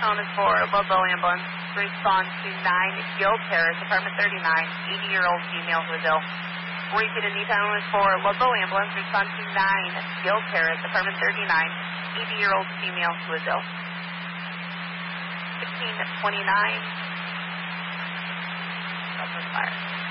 tone is for Ludlow Ambulance. Respond to 9 Gill Terrace, apartment 39, 80-year-old female who is ill. Repeat, a need tone is for Ludlow Ambulance. Respond to 9 Gill Terrace, apartment 39, 80-year-old female who is ill. 1629. Fire.